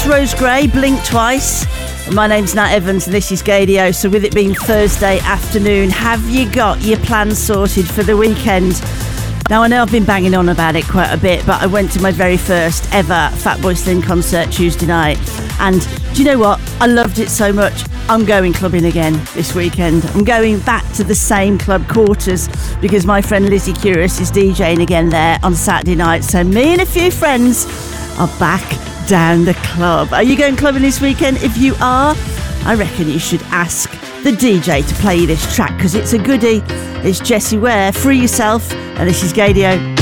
was Rose Gray, Blink Twice. My name's Nat Evans and this is Gadio. So with it being Thursday afternoon, have you got your plans sorted for the weekend? Now I know I've been banging on about it quite a bit, but I went to my very first ever Fatboy Slim concert Tuesday night. And do you know what? I loved it so much. I'm going clubbing again this weekend. I'm going back to the same club, Quarters, because my friend Lizzie Curious is DJing again there on Saturday night. So me and a few friends are back down the club. Are you going clubbing this weekend? If you are, I reckon you should ask the DJ to play you this track because it's a goodie. It's Jessie Ware, Free Yourself, and this is Gadio.